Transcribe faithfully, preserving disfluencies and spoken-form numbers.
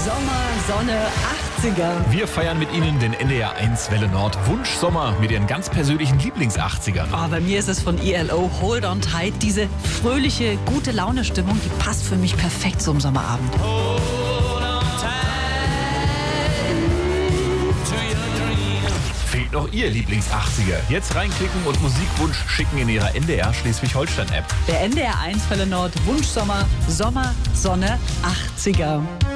Sommer, Sonne, achtziger. Wir feiern mit Ihnen den N D R eins Welle Nord Wunschsommer mit Ihren ganz persönlichen Lieblings-achtzigern. Oh, bei mir ist es von E L O, Hold on Tight. Diese fröhliche, gute Laune-Stimmung, die passt für mich perfekt zum Sommerabend. Fehlt noch Ihr Lieblings-achtziger? Jetzt reinklicken und Musikwunsch schicken in Ihrer N D R Schleswig-Holstein-App. Der N D R eins Welle Nord Wunschsommer, Sommer, Sonne, achtziger.